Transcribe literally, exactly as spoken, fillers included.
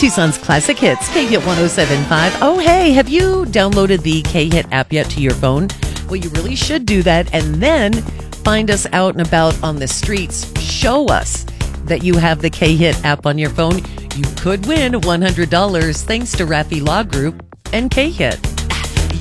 Tucson's classic hits, K-Hit one oh seven point five. Oh, hey, have you downloaded the K-Hit app yet to your phone? Well, you really should do that, and then find us out and about on the streets. Show us that you have the K-Hit app on your phone. You could win one hundred dollars thanks to Raffi Law Group and K-Hit.